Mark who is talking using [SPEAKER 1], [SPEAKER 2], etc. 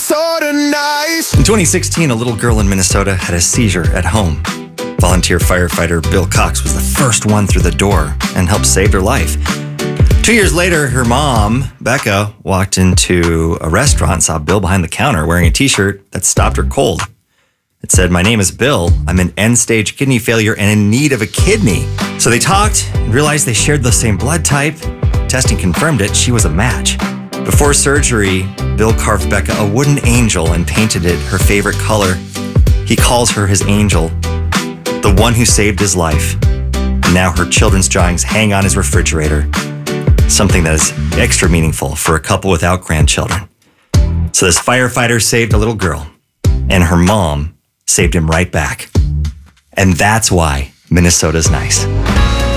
[SPEAKER 1] Minnesota nice.
[SPEAKER 2] In 2016, a little girl in Minnesota had a seizure at home. Volunteer firefighter Bill Cox was the first one through the door and helped save her life. 2 years later, her mom, Becca, walked into a restaurant and saw Bill behind the counter wearing a t-shirt that stopped her cold. It said, "My name is Bill. I'm in end-stage kidney failure and in need of a kidney." So they talked and realized they shared the same blood type. Testing confirmed it. She was a match. Before surgery, Bill carved Becca a wooden angel and painted it her favorite color. He calls her his angel, the one who saved his life. And now her children's drawings hang on his refrigerator, something that is extra meaningful for a couple without grandchildren. So this firefighter saved a little girl, and her mom saved him right back. And that's why Minnesota's nice.